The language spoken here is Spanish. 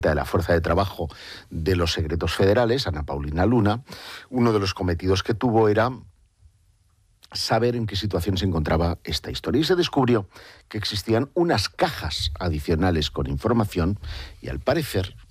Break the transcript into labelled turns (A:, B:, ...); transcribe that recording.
A: de la Fuerza de Trabajo de los Secretos Federales, Ana Paulina Luna, uno de los cometidos que tuvo era saber en qué situación se encontraba esta historia. Y se descubrió que existían unas cajas adicionales con información y, al parecer,